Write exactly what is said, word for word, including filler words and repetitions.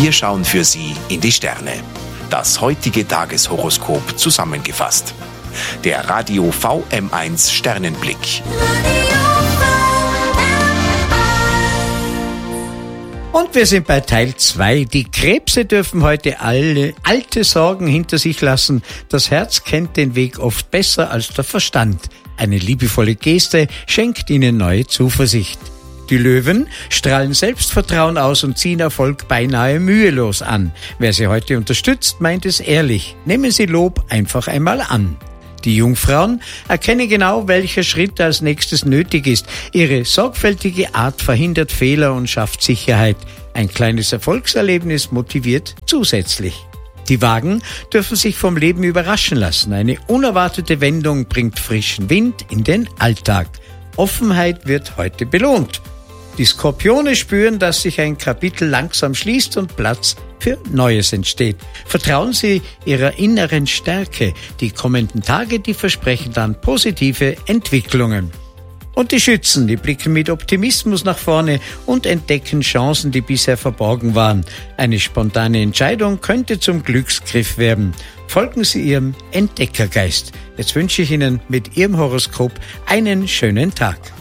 Wir schauen für Sie in die Sterne. Das heutige Tageshoroskop zusammengefasst. Der Radio V M eins Sternenblick. Und wir sind bei Teil zwei. Die Krebse dürfen heute alle alte Sorgen hinter sich lassen. Das Herz kennt den Weg oft besser als der Verstand. Eine liebevolle Geste schenkt ihnen neue Zuversicht. Die Löwen strahlen Selbstvertrauen aus und ziehen Erfolg beinahe mühelos an. Wer sie heute unterstützt, meint es ehrlich. Nehmen Sie Lob einfach einmal an. Die Jungfrauen erkennen genau, welcher Schritt als nächstes nötig ist. Ihre sorgfältige Art verhindert Fehler und schafft Sicherheit. Ein kleines Erfolgserlebnis motiviert zusätzlich. Die Wagen dürfen sich vom Leben überraschen lassen. Eine unerwartete Wendung bringt frischen Wind in den Alltag. Offenheit wird heute belohnt. Die Skorpione spüren, dass sich ein Kapitel langsam schließt und Platz für Neues entsteht. Vertrauen Sie Ihrer inneren Stärke. Die kommenden Tage, die versprechen dann positive Entwicklungen. Und die Schützen, die blicken mit Optimismus nach vorne und entdecken Chancen, die bisher verborgen waren. Eine spontane Entscheidung könnte zum Glücksgriff werden. Folgen Sie Ihrem Entdeckergeist. Jetzt wünsche ich Ihnen mit Ihrem Horoskop einen schönen Tag.